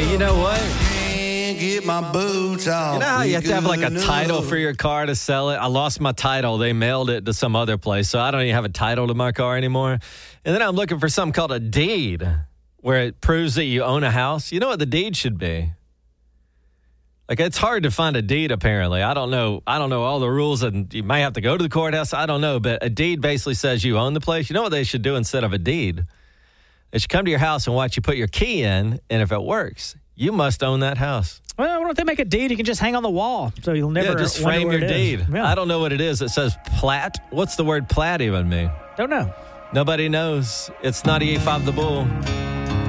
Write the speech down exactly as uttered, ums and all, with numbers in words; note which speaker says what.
Speaker 1: Hey, you know what?
Speaker 2: Get my boots off.
Speaker 1: You know how you have to have like a title for your car to sell it? I lost my title. They mailed it to some other place, so I don't even have a title to my car anymore. And then I'm looking for something called a deed, where it proves that you own a house. You know what the deed should be? Like, it's hard to find a deed, apparently. I don't know. I don't know all the rules, and you might have to go to the courthouse. I don't know, but a deed basically says you own the place. You know what they should do instead of a deed? They should come to your house and watch you put your key in, and if it works, you must own that house.
Speaker 3: Well, why don't they make a deed you can just hang on the wall so you'll never
Speaker 1: Yeah, just
Speaker 3: wonder
Speaker 1: frame
Speaker 3: where
Speaker 1: your
Speaker 3: it is.
Speaker 1: deed.
Speaker 3: Yeah.
Speaker 1: I don't know what it is. It says plat. What's the word plat even mean?
Speaker 3: Don't know.
Speaker 1: Nobody knows. It's ninety-eight point five The Bull.